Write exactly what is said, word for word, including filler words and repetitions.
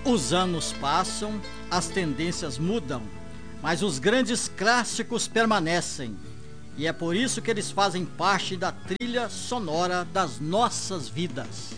Os anos passam, as tendências mudam, mas os grandes clássicos permanecem. E é por isso que eles fazem parte da trilha sonora das nossas vidas.